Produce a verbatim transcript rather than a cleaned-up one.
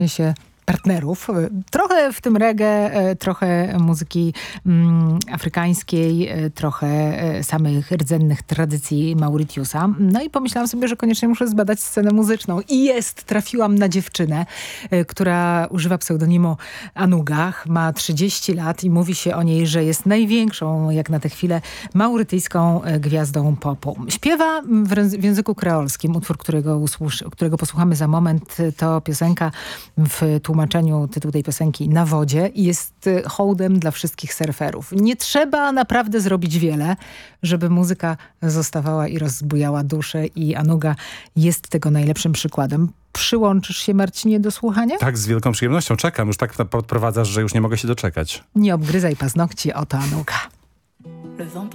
się partnerów. Trochę w tym reggae, trochę muzyki mm, afrykańskiej, trochę samych rdzennych tradycji Mauritiusa. No i pomyślałam sobie, że koniecznie muszę zbadać scenę muzyczną. I jest! Trafiłam na dziewczynę, która używa pseudonimu Anugah. Ma trzydzieści lat i mówi się o niej, że jest największą, jak na tę chwilę, maurytyjską gwiazdą popu. Śpiewa w, w języku kreolskim. Utwór, którego, usłysz, którego posłuchamy za moment, to piosenka w tłumaczeniu, tytuł tej piosenki Na wodzie i jest hołdem dla wszystkich surferów. Nie trzeba naprawdę zrobić wiele, żeby muzyka zostawała i rozbujała duszę i Anugah jest tego najlepszym przykładem. Przyłączysz się, Marcinie, do słuchania? Tak, z wielką przyjemnością. Czekam. Już tak podprowadzasz, że już nie mogę się doczekać. Nie obgryzaj paznokci, oto Anugah.